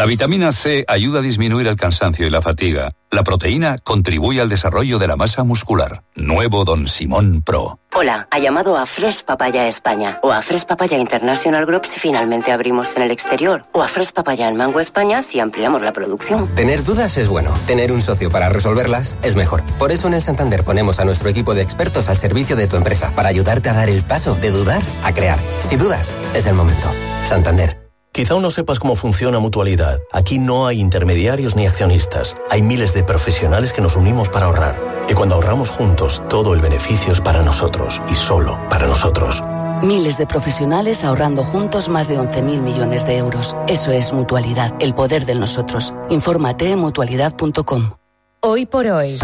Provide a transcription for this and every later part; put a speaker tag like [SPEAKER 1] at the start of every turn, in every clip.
[SPEAKER 1] La vitamina C ayuda a disminuir el cansancio y la fatiga. La proteína contribuye al desarrollo de la masa muscular. Nuevo Don Simón Pro.
[SPEAKER 2] Hola, ha llamado a Fresh Papaya España o a Fresh Papaya International Group si finalmente abrimos en el exterior o a Fresh Papaya en Mango España si ampliamos la producción.
[SPEAKER 3] Tener dudas es bueno, tener un socio para resolverlas es mejor. Por eso en el Santander ponemos a nuestro equipo de expertos al servicio de tu empresa para ayudarte a dar el paso de dudar a crear. Si dudas, es el momento. Santander.
[SPEAKER 4] Quizá aún no sepas cómo funciona Mutualidad. Aquí no hay intermediarios ni accionistas. Hay miles de profesionales que nos unimos para ahorrar. Y cuando ahorramos juntos, todo el beneficio es para nosotros y solo para nosotros.
[SPEAKER 5] Miles de profesionales ahorrando juntos más de 11.000 millones de euros. Eso es Mutualidad, el poder de nosotros. Infórmate en mutualidad.com.
[SPEAKER 6] Hoy por hoy,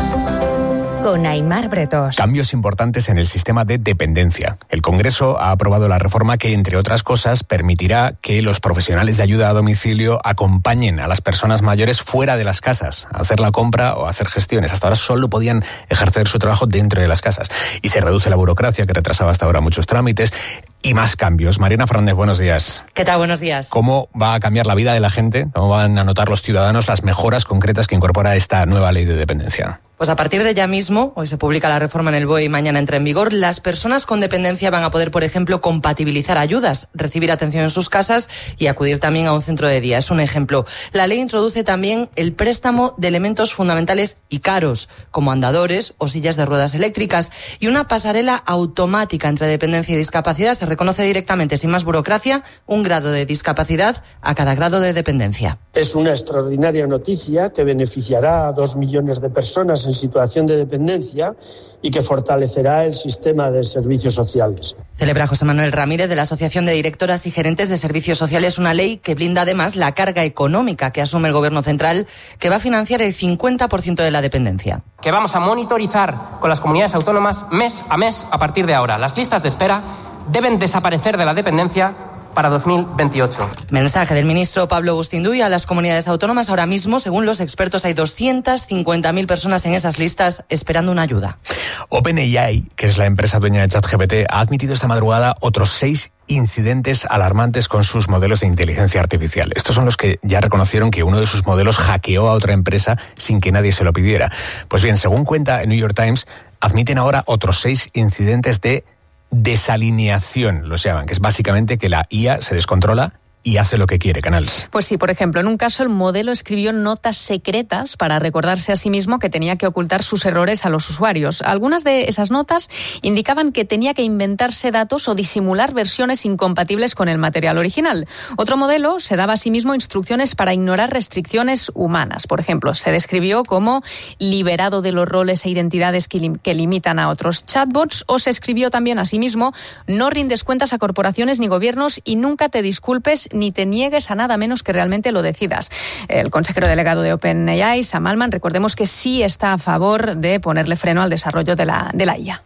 [SPEAKER 6] con Aimar Bretos.
[SPEAKER 7] Cambios importantes en el sistema de dependencia. El Congreso ha aprobado la reforma que, entre otras cosas, permitirá que los profesionales de ayuda a domicilio acompañen a las personas mayores fuera de las casas a hacer la compra o a hacer gestiones. Hasta ahora solo podían ejercer su trabajo dentro de las casas. Y se reduce la burocracia que retrasaba hasta ahora muchos trámites. Y más cambios. Mariana Fernández, buenos días.
[SPEAKER 8] ¿Qué tal? Buenos días.
[SPEAKER 7] ¿Cómo va a cambiar la vida de la gente? ¿Cómo van a notar los ciudadanos las mejoras concretas que incorpora esta nueva ley de dependencia?
[SPEAKER 8] Pues a partir de ya mismo, hoy se publica la reforma en el BOE y mañana entra en vigor, las personas con dependencia van a poder, por ejemplo, compatibilizar ayudas, recibir atención en sus casas y acudir también a un centro de día. Es un ejemplo. La ley introduce también el préstamo de elementos fundamentales y caros, como andadores o sillas de ruedas eléctricas, y una pasarela automática entre dependencia y discapacidad. Se reconoce directamente, sin más burocracia, un grado de discapacidad a cada grado de dependencia.
[SPEAKER 9] Es una extraordinaria noticia que beneficiará a 2 millones de personas en situación de dependencia y que fortalecerá el sistema de servicios sociales.
[SPEAKER 8] Celebra José Manuel Ramírez de la Asociación de Directoras y Gerentes de Servicios Sociales una ley que blinda además la carga económica que asume el Gobierno central, que va a financiar el 50% de la dependencia.
[SPEAKER 10] Que vamos a monitorizar con las comunidades autónomas mes a mes a partir de ahora. Las listas de espera deben desaparecer de la dependencia para 2028.
[SPEAKER 8] Mensaje del ministro Pablo Bustinduy a las comunidades autónomas. Ahora mismo, según los expertos, hay 250.000 personas en esas listas esperando una ayuda.
[SPEAKER 7] OpenAI, que es la empresa dueña de ChatGPT, ha admitido esta madrugada otros 6 incidentes alarmantes con sus modelos de inteligencia artificial. Estos son los que ya reconocieron que uno de sus modelos hackeó a otra empresa sin que nadie se lo pidiera. Pues bien, según cuenta el New York Times, admiten ahora otros 6 incidentes de desalineación, lo llaman, que es básicamente que la IA se descontrola y hace lo que quiere, Canals.
[SPEAKER 11] Pues sí, por ejemplo, en un caso el modelo escribió notas secretas para recordarse a sí mismo que tenía que ocultar sus errores a los usuarios. Algunas de esas notas indicaban que tenía que inventarse datos o disimular versiones incompatibles con el material original. Otro modelo se daba a sí mismo instrucciones para ignorar restricciones humanas. Por ejemplo, se describió como liberado de los roles e identidades que limitan a otros chatbots, o se escribió también a sí mismo: no rindes cuentas a corporaciones ni gobiernos y nunca te disculpes ni te niegues a nada menos que realmente lo decidas. El consejero delegado de OpenAI, Sam Altman, recordemos que sí está a favor de ponerle freno al desarrollo de la IA.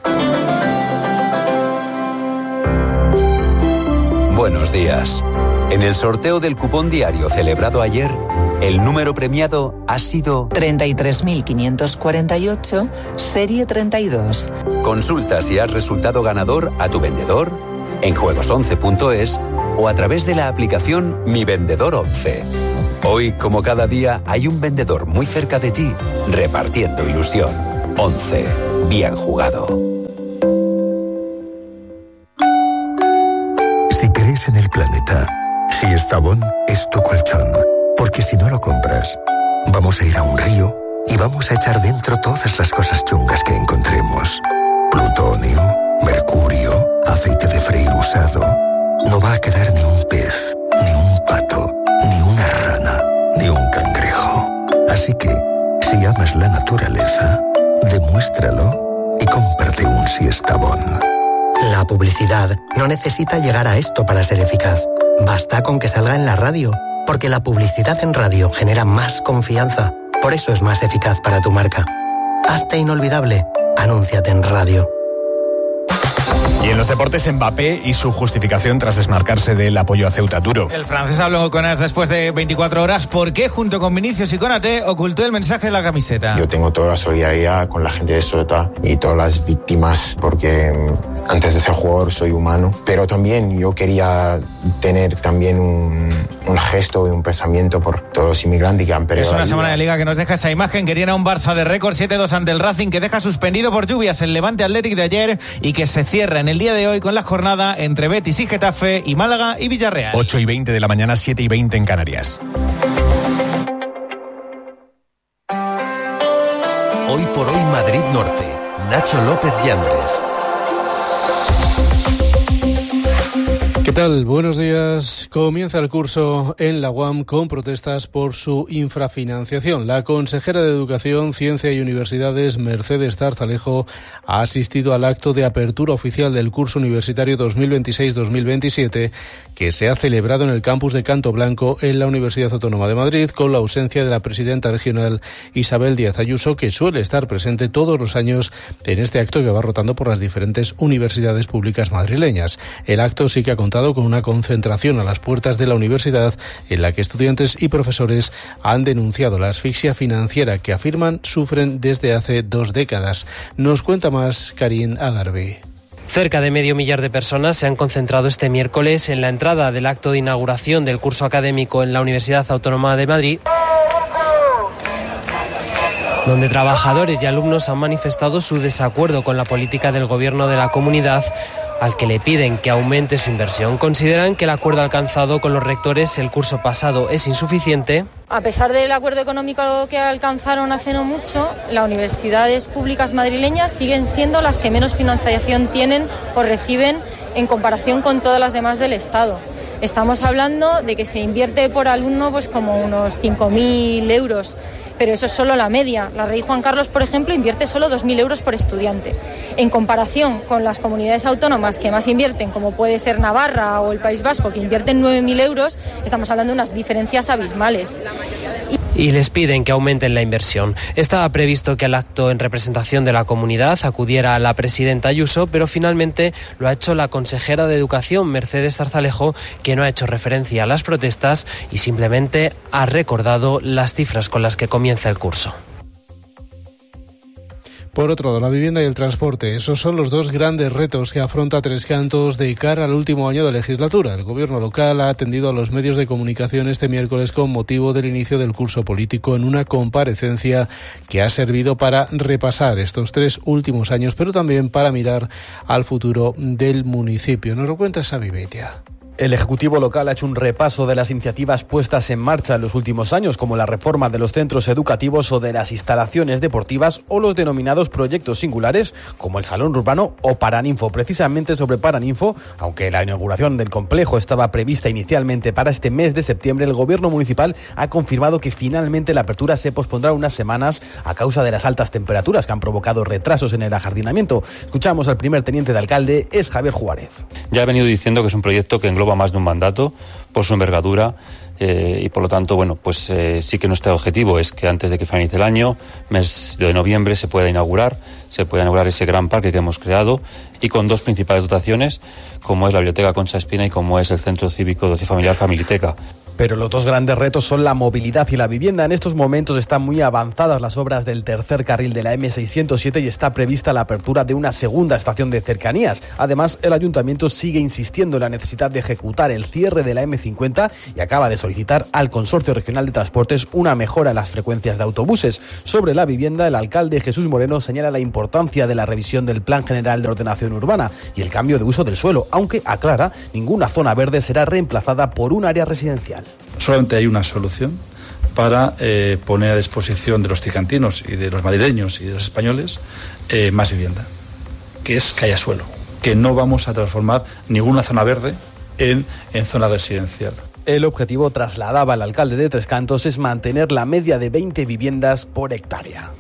[SPEAKER 12] Buenos días. En el sorteo del cupón diario celebrado ayer, el número premiado ha sido
[SPEAKER 13] 33.548, serie 32.
[SPEAKER 12] Consulta si has resultado ganador a tu vendedor, en juegos11.es o a través de la aplicación Mi Vendedor 11. Hoy, como cada día, hay un vendedor muy cerca de ti, repartiendo ilusión. 11. Bien jugado.
[SPEAKER 14] Si crees en el planeta, si Estavón es tu colchón, porque si no lo compras, vamos a ir a un río y vamos a echar dentro todas las cosas chungas que encontremos. Plutonio, mercurio, aceite de freír usado. No va a quedar ni un pez, ni un pato, ni una rana, ni un cangrejo. Así que, si amas la naturaleza, demuéstralo y cómprate un Siestabón.
[SPEAKER 15] La publicidad no necesita llegar a esto para ser eficaz. Basta con que salga en la radio, porque la publicidad en radio genera más confianza. Por eso es más eficaz para tu marca. Hazte inolvidable. Anúnciate en radio.
[SPEAKER 7] Y en los deportes, Mbappé y su justificación tras desmarcarse del apoyo a Ceuta. Duro.
[SPEAKER 16] El francés habló con AS después de 24 horas. ¿Por qué, junto con Vinicius y Konaté, ocultó el mensaje de la camiseta?
[SPEAKER 17] Yo tengo toda la solidaridad con la gente de Ceuta y todas las víctimas, porque antes de ser jugador soy humano. Pero también yo quería tener también gesto y un pensamiento por todos los inmigrantes que han perdido.
[SPEAKER 16] Es una
[SPEAKER 17] la
[SPEAKER 16] semana
[SPEAKER 17] vida.
[SPEAKER 16] de Liga que nos deja esa imagen que tiene a un Barça de récord 7-2 ante el Racing, que deja suspendido por lluvias el Levante Athletic de ayer y que se cierra en el día de hoy con la jornada entre Betis y Getafe y Málaga y Villarreal.
[SPEAKER 7] 8:20 de la mañana, 7:20 en Canarias.
[SPEAKER 18] Hoy por hoy Madrid Norte. Nacho López Yandres.
[SPEAKER 19] ¿Qué tal? Buenos días. Comienza el curso en la UAM con protestas por su infrafinanciación. La consejera de Educación, Ciencia y Universidades, Mercedes Zarzalejo, ha asistido al acto de apertura oficial del curso universitario 2026-2027 que se ha celebrado en el campus de Canto Blanco en la Universidad Autónoma de Madrid, con la ausencia de la presidenta regional Isabel Díaz Ayuso, que suele estar presente todos los años en este acto que va rotando por las diferentes universidades públicas madrileñas. El acto sí que ha contado con una concentración a las puertas de la universidad en la que estudiantes y profesores han denunciado la asfixia financiera que afirman sufren desde hace 2 décadas. Nos cuenta más Karin Agarbi.
[SPEAKER 20] Cerca de medio millar de personas se han concentrado este miércoles en la entrada del acto de inauguración del curso académico en la Universidad Autónoma de Madrid, donde trabajadores y alumnos han manifestado su desacuerdo con la política del gobierno de la comunidad, al que le piden que aumente su inversión. Consideran que el acuerdo alcanzado con los rectores el curso pasado es insuficiente.
[SPEAKER 21] A pesar del acuerdo económico que alcanzaron hace no mucho, las universidades públicas madrileñas siguen siendo las que menos financiación tienen o reciben en comparación con todas las demás del Estado. Estamos hablando de que se invierte por alumno pues como unos 5.000 euros, pero eso es solo la media. La Rey Juan Carlos, por ejemplo, invierte solo 2.000 euros por estudiante. En comparación con las comunidades autónomas que más invierten, como puede ser Navarra o el País Vasco, que invierten 9.000 euros, estamos hablando de unas diferencias abismales.
[SPEAKER 20] Y les piden que aumenten la inversión. Estaba previsto que al acto en representación de la comunidad acudiera la presidenta Ayuso, pero finalmente lo ha hecho la consejera de Educación, Mercedes Zarzalejo, que no ha hecho referencia a las protestas y simplemente ha recordado las cifras con las que comienza el curso.
[SPEAKER 19] Por otro lado, la vivienda y el transporte. Esos son los 2 grandes retos que afronta Tres Cantos de cara al último año de legislatura. El gobierno local ha atendido a los medios de comunicación este miércoles con motivo del inicio del curso político en una comparecencia que ha servido para repasar estos 3 últimos años, pero también para mirar al futuro del municipio. Nos lo cuenta Xavi Beitia.
[SPEAKER 22] El Ejecutivo local ha hecho un repaso de las iniciativas puestas en marcha en los últimos años, como la reforma de los centros educativos o de las instalaciones deportivas, o los denominados proyectos singulares, como el Salón Urbano o Paraninfo. Precisamente sobre Paraninfo, aunque la inauguración del complejo estaba prevista inicialmente para este mes de septiembre, el Gobierno municipal ha confirmado que finalmente la apertura se pospondrá unas semanas a causa de las altas temperaturas que han provocado retrasos en el ajardinamiento. Escuchamos al primer teniente de alcalde, es Javier Juárez.
[SPEAKER 23] Ya he venido diciendo que es un proyecto que engloba más de un mandato por su envergadura y por lo tanto, sí que nuestro objetivo es que antes de que finalice el año, mes de noviembre, se pueda inaugurar ese gran parque que hemos creado y con 2 principales dotaciones, como es la Biblioteca Concha Espina y como es el Centro Cívico de Ocio Familiar Familiteca.
[SPEAKER 22] Pero los 2 grandes retos son la movilidad y la vivienda. En estos momentos están muy avanzadas las obras del tercer carril de la M607 y está prevista la apertura de una segunda estación de cercanías. Además, el Ayuntamiento sigue insistiendo en la necesidad de ejecutar el cierre de la M50 y acaba de solicitar al Consorcio Regional de Transportes una mejora en las frecuencias de autobuses. Sobre la vivienda, el alcalde Jesús Moreno señala la importancia de la revisión del Plan General de Ordenación Urbana y el cambio de uso del suelo, aunque aclara, ninguna zona verde será reemplazada por un área residencial.
[SPEAKER 24] Solamente hay una solución para poner a disposición de los tricantinos y de los madrileños y de los españoles más vivienda, que es que haya suelo, que no vamos a transformar ninguna zona verde en zona residencial.
[SPEAKER 22] El objetivo, trasladaba el alcalde de Tres Cantos, es mantener la media de 20 viviendas por hectárea.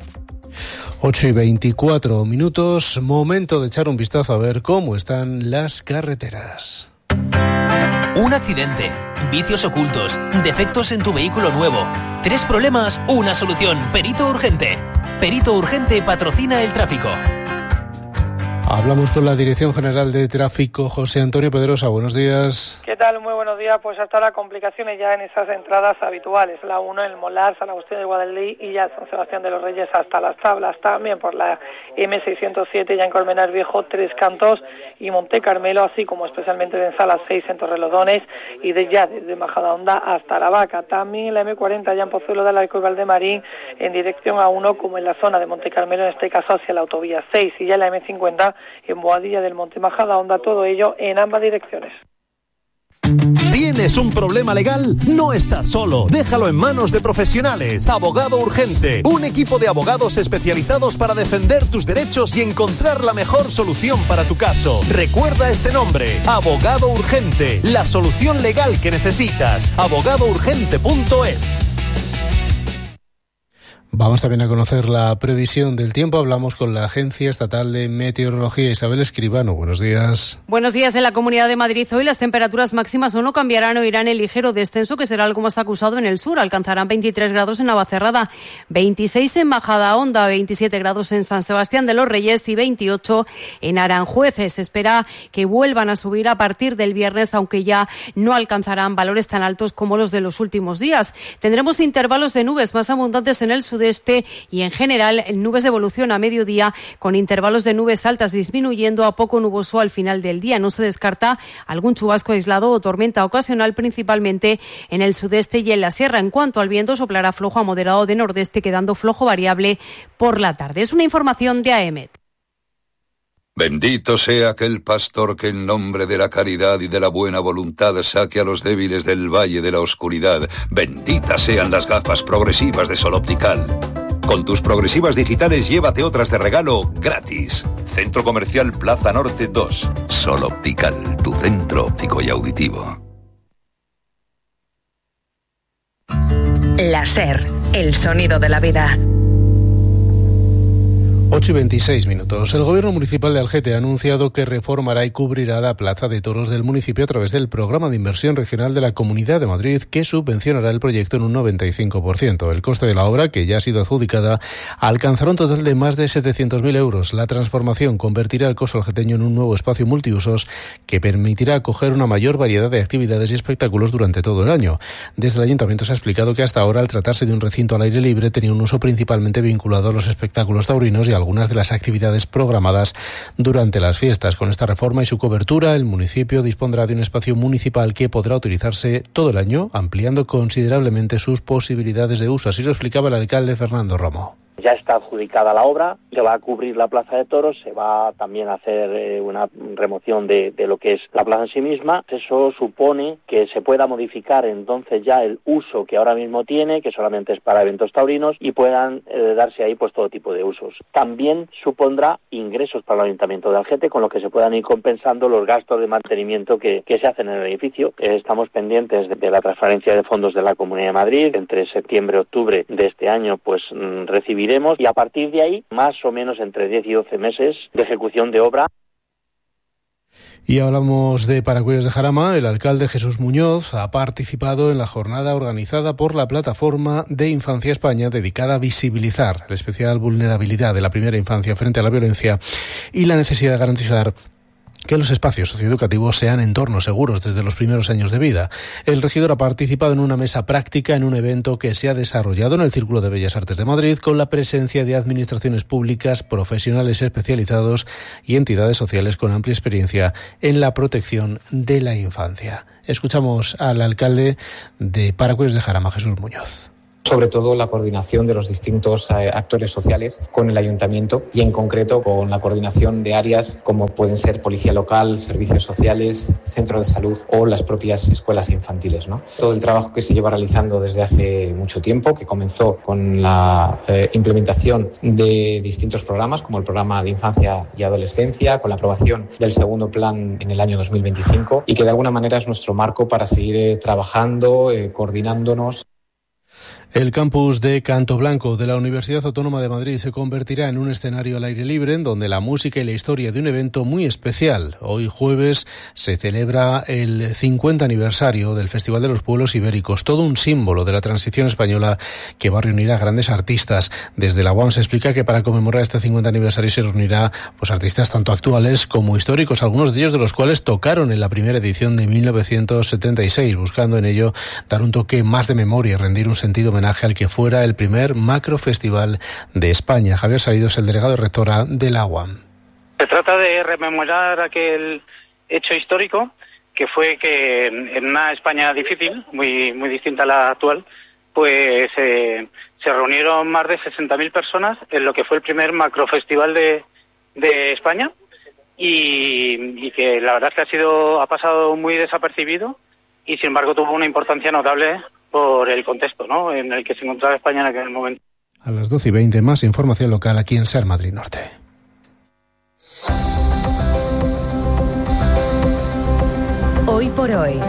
[SPEAKER 19] 8:24, momento de echar un vistazo a ver cómo están las carreteras.
[SPEAKER 25] Un accidente, vicios ocultos, defectos en tu vehículo nuevo, 3 problemas, una solución. Perito Urgente. Perito Urgente patrocina el tráfico.
[SPEAKER 19] Hablamos con la Dirección General de Tráfico, José Antonio Pedrosa. Buenos días.
[SPEAKER 1] ¿Qué tal? Muy buenos días. Pues hasta ahora complicaciones ya en esas entradas habituales. La 1 en Molar, San Agustín de Guadalí y ya San Sebastián de los Reyes hasta Las Tablas. También por la M607 ya en Colmenar Viejo, Tres Cantos y Monte Carmelo, así como especialmente de Sala 6 en Torrelodones y desde Majadahonda hasta La Vaca. También la M40 ya en Pozuelo de Alarcó y Valdemarín en dirección A1 como en la zona de Monte Carmelo, en este caso hacia la autovía 6, y ya la M50 en Boadilla del Monte Majadahonda, todo ello en ambas direcciones.
[SPEAKER 18] ¿Tienes un problema legal? No estás solo. Déjalo en manos de profesionales. Abogado Urgente. Un equipo de abogados especializados para defender tus derechos y encontrar la mejor solución para tu caso. Recuerda este nombre. Abogado Urgente. La solución legal que necesitas. abogadourgente.es.
[SPEAKER 19] Vamos también a conocer la previsión del tiempo. Hablamos con la Agencia Estatal de Meteorología. Isabel Escribano, buenos días.
[SPEAKER 2] Buenos días. En la Comunidad de Madrid hoy las temperaturas máximas no cambiarán o irán en ligero descenso, que será algo más acusado en el sur. Alcanzarán 23 grados en Navacerrada, 26 en Majadahonda, 27 grados en San Sebastián de los Reyes y 28 en Aranjuez. Se espera que vuelvan a subir a partir del viernes, aunque ya no alcanzarán valores tan altos como los de los últimos días. Tendremos intervalos de nubes más abundantes en el sudeste y en general nubes de evolución a mediodía, con intervalos de nubes altas disminuyendo a poco nuboso al final del día. No se descarta algún chubasco aislado o tormenta ocasional, principalmente en el sudeste y en la sierra. En cuanto al viento, soplará flojo a moderado de nordeste, quedando flojo variable por la tarde. Es una información de AEMET.
[SPEAKER 3] Bendito sea aquel pastor que en nombre de la caridad y de la buena voluntad saque a los débiles del valle de la oscuridad. Benditas sean las gafas progresivas de Sol Optical. Con tus progresivas digitales llévate otras de regalo gratis. Centro Comercial Plaza Norte 2. Sol Optical, tu centro óptico y auditivo.
[SPEAKER 6] La SER, el sonido de la vida.
[SPEAKER 19] 8:26. El Gobierno Municipal de Algete ha anunciado que reformará y cubrirá la plaza de toros del municipio a través del Programa de Inversión Regional de la Comunidad de Madrid, que subvencionará el proyecto en un 95%. El coste de la obra, que ya ha sido adjudicada, alcanzará un total de más de 700.000 euros. La transformación convertirá el coso algeteño en un nuevo espacio multiusos que permitirá acoger una mayor variedad de actividades y espectáculos durante todo el año. Desde el Ayuntamiento se ha explicado que hasta ahora, al tratarse de un recinto al aire libre, tenía un uso principalmente vinculado a los espectáculos taurinos y algunas de las actividades programadas durante las fiestas. Con esta reforma y su cobertura, el municipio dispondrá de un espacio municipal que podrá utilizarse todo el año, ampliando considerablemente sus posibilidades de uso. Así lo explicaba el alcalde Fernando Romo.
[SPEAKER 4] Ya está adjudicada la obra, se va a cubrir la plaza de toros, se va también a hacer una remoción de lo que es la plaza en sí misma. Eso supone que se pueda modificar entonces ya el uso que ahora mismo tiene, que solamente es para eventos taurinos, y puedan darse ahí pues todo tipo de usos. También supondrá ingresos para el Ayuntamiento de Algete, con lo que se puedan ir compensando los gastos de mantenimiento que se hacen en el edificio. Estamos pendientes de la transferencia de fondos de la Comunidad de Madrid. Entre septiembre y octubre de este año pues recibiremos, y a partir de ahí, más o menos entre 10 y 12 meses de ejecución de obra.
[SPEAKER 19] Y hablamos de Paracuellos de Jarama. El alcalde Jesús Muñoz ha participado en la jornada organizada por la Plataforma de Infancia España, dedicada a visibilizar la especial vulnerabilidad de la primera infancia frente a la violencia y la necesidad de garantizar que los espacios socioeducativos sean entornos seguros desde los primeros años de vida. El regidor ha participado en una mesa práctica en un evento que se ha desarrollado en el Círculo de Bellas Artes de Madrid, con la presencia de administraciones públicas, profesionales especializados y entidades sociales con amplia experiencia en la protección de la infancia. Escuchamos al alcalde de Paracuellos de Jarama, Jesús Muñoz.
[SPEAKER 5] Sobre todo la coordinación de los distintos actores sociales con el ayuntamiento y en concreto con la coordinación de áreas como pueden ser policía local, servicios sociales, centro de salud o las propias escuelas infantiles, ¿no? Todo el trabajo que se lleva realizando desde hace mucho tiempo, que comenzó con la implementación de distintos programas como el programa de infancia y adolescencia, con la aprobación del segundo plan en el año 2025 y que de alguna manera es nuestro marco para seguir trabajando, coordinándonos.
[SPEAKER 19] El campus de Canto Blanco de la Universidad Autónoma de Madrid se convertirá en un escenario al aire libre en donde la música y la historia de un evento muy especial. Hoy jueves se celebra el 50 aniversario del Festival de los Pueblos Ibéricos, todo un símbolo de la transición española que va a reunir a grandes artistas. Desde la UAM se explica que para conmemorar este 50 aniversario se reunirá artistas tanto actuales como históricos, algunos de ellos de los cuales tocaron en la primera edición de 1976, buscando en ello dar un toque más de memoria y rendir un sentido homenaje al que fuera el primer macrofestival de España. Javier Salido es el delegado y rectora de la UAM.
[SPEAKER 8] Se trata de rememorar aquel hecho histórico que fue que en una España difícil, muy distinta a la actual, pues se reunieron más de 60.000 personas en lo que fue el primer macrofestival de España y que la verdad es que ha pasado muy desapercibido y sin embargo tuvo una importancia notable por el contexto, ¿no?, en el que se encontraba España en aquel momento.
[SPEAKER 19] A las 12:20, más información local aquí en SER Madrid Norte.
[SPEAKER 6] Hoy por hoy,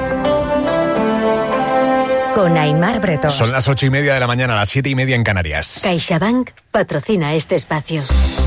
[SPEAKER 6] con Aimar Bretón.
[SPEAKER 7] Son las 8:30 de la mañana, las 7:30 en Canarias.
[SPEAKER 6] CaixaBank patrocina este espacio.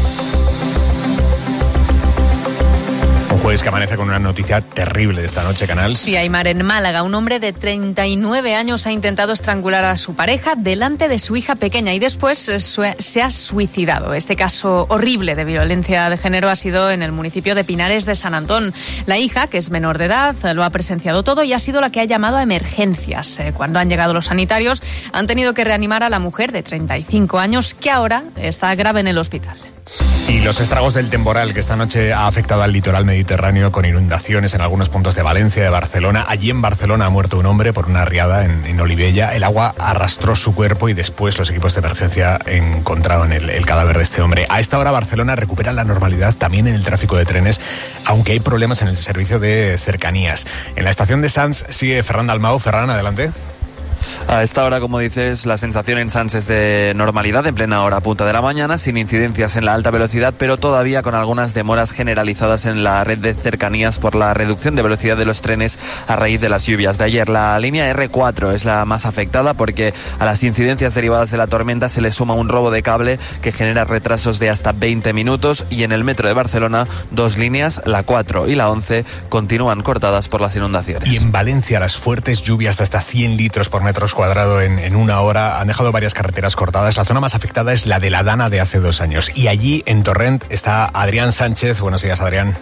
[SPEAKER 7] Jueves que amanece con una noticia terrible de esta noche, Canals.
[SPEAKER 9] Sí, Aimar, en Málaga, un hombre de 39 años ha intentado estrangular a su pareja delante de su hija pequeña y después se ha suicidado. Este caso horrible de violencia de género ha sido en el municipio de Pinares de San Antón. La hija, que es menor de edad, lo ha presenciado todo y ha sido la que ha llamado a emergencias. Cuando han llegado los sanitarios, han tenido que reanimar a la mujer de 35 años, que ahora está grave en el hospital.
[SPEAKER 7] Y los estragos del temporal que esta noche ha afectado al litoral mediterráneo con inundaciones en algunos puntos de Valencia, de Barcelona. Allí en Barcelona ha muerto un hombre por una riada en Olivella. El agua arrastró su cuerpo y después los equipos de emergencia encontraron el cadáver de este hombre. A esta hora Barcelona recupera la normalidad también en el tráfico de trenes, aunque hay problemas en el servicio de cercanías. En la estación de Sants sigue Ferran Dalmau. Ferran, adelante.
[SPEAKER 10] A esta hora, como dices, la sensación en Sants es de normalidad en plena hora punta de la mañana, sin incidencias en la alta velocidad, pero todavía con algunas demoras generalizadas en la red de cercanías por la reducción de velocidad de los trenes a raíz de las lluvias de ayer. La línea R4 es la más afectada porque a las incidencias derivadas de la tormenta se le suma un robo de cable que genera retrasos de hasta 20 minutos y en el metro de Barcelona 2 líneas, la 4 y la 11, continúan cortadas por las inundaciones.
[SPEAKER 7] Y en Valencia las fuertes lluvias de hasta 100 litros por metro cuadrado en una hora han dejado varias carreteras cortadas. La zona más afectada es la de la Dana de hace 2 años. Y allí, en Torrent, está Adrián Sánchez. Buenos días, Adrián.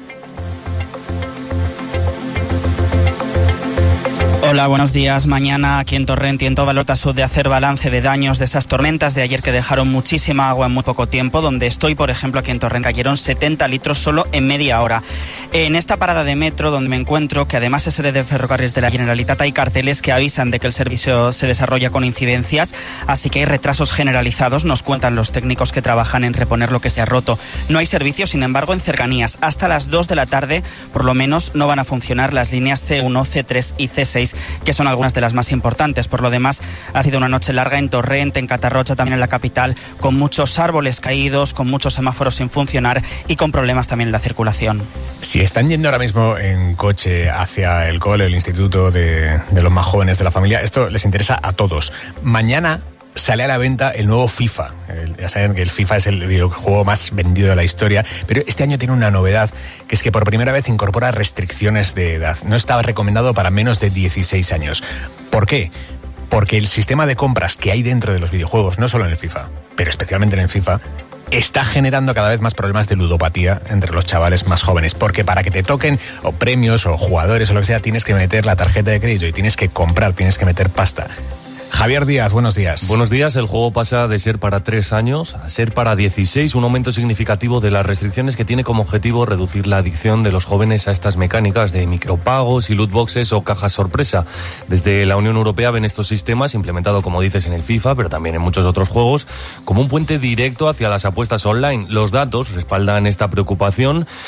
[SPEAKER 11] Hola, buenos días. Mañana aquí en Torrent y en toda la Lota Sur de hacer balance de daños de esas tormentas de ayer que dejaron muchísima agua en muy poco tiempo. Donde estoy, por ejemplo, aquí en Torrent cayeron 70 litros solo en media hora. En esta parada de metro donde me encuentro, que además es sede de Ferrocarriles de la Generalitat, hay carteles que avisan de que el servicio se desarrolla con incidencias, así que hay retrasos generalizados, nos cuentan los técnicos que trabajan en reponer lo que se ha roto. No hay servicio, sin embargo, en cercanías. Hasta las 2 de la tarde, por lo menos, no van a funcionar las líneas C1, C3 y C6, que son algunas de las más importantes. Por lo demás, ha sido una noche larga en Torrent, en Catarrocha, también en la capital, con muchos árboles caídos, con muchos semáforos sin funcionar y con problemas también en la circulación.
[SPEAKER 7] Si están yendo ahora mismo en coche hacia el cole, el instituto de los más jóvenes de la familia, esto les interesa a todos. Mañana sale a la venta el nuevo FIFA. Ya saben que el FIFA es el videojuego más vendido de la historia, pero este año tiene una novedad, que es que por primera vez incorpora restricciones de edad. No estaba recomendado para menos de 16 años. ¿Por qué? Porque el sistema de compras que hay dentro de los videojuegos, no solo en el FIFA, pero especialmente en el FIFA, está generando cada vez más problemas de ludopatía entre los chavales más jóvenes, porque para que te toquen o premios o jugadores o lo que sea, tienes que meter la tarjeta de crédito y tienes que comprar, tienes que meter pasta. Javier Díaz, buenos días.
[SPEAKER 13] Buenos días. El juego pasa de ser para 3 años a ser para 16, un aumento significativo de las restricciones que tiene como objetivo reducir la adicción de los jóvenes a estas mecánicas de micropagos y loot boxes o cajas sorpresa. Desde la Unión Europea ven estos sistemas, implementados como dices en el FIFA, pero también en muchos otros juegos, como un puente directo hacia las apuestas online. Los datos respaldan esta preocupación.